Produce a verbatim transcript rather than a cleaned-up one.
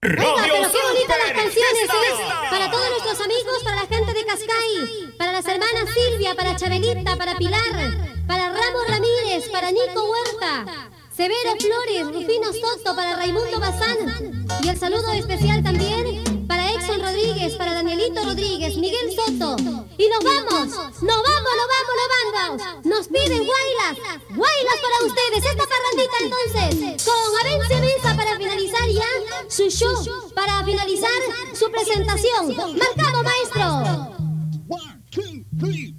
Oiga, pero qué bonitas las canciones, ¿eh? Para todos nuestros amigos, para la gente de Cascay, para las hermanas Silvia, para Chabelita, para Pilar, para Ramos Ramírez, para Nico Huerta, Severo Flores, Rufino Soto, para Raimundo Bazán. Y el saludo especial también para Exxon Rodríguez, para Danielito Rodríguez, Miguel Soto. Y nos vamos, nos vamos, nos vamos, nos vamos. Nos piden guaylas, guaylas para ustedes. Esta parrandita entonces, con Avencia Mesa para finalizar ya su show, para finalizar su presentación. Marcado, maestro. One, two, three.